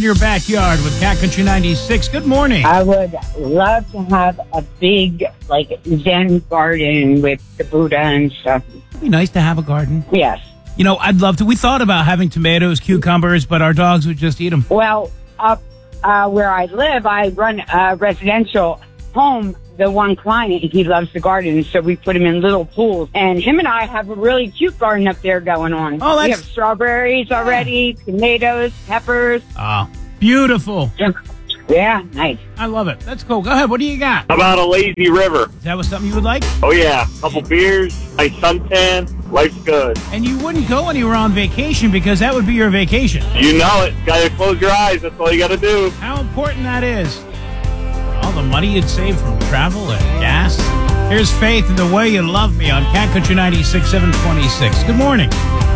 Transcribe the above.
your backyard with Cat Country 96. Good morning. I would love to have a big, Zen garden with the Buddha and stuff. It'd be nice to have a garden. Yes. You know, I'd love to. We thought about having tomatoes, cucumbers, but our dogs would just eat them. Well, up where I live, I run a residential home. The one client, he loves the garden, so we put him in little pools. And him and I have a really cute garden up there going on. Oh, we have strawberries already, tomatoes, peppers. Oh, beautiful. Yeah, nice. I love it. That's cool. Go ahead. What do you got? How about a lazy river? Is that was something you would like? Oh, yeah. Couple beers, nice suntan. Life's good. And you wouldn't go anywhere on vacation because that would be your vacation. You know it. Gotta close your eyes. That's all you gotta do. How important that is. All the money you'd save from travel and gas. Here's Faith and The Way You Love Me on Cat Country 96, 726. Good morning.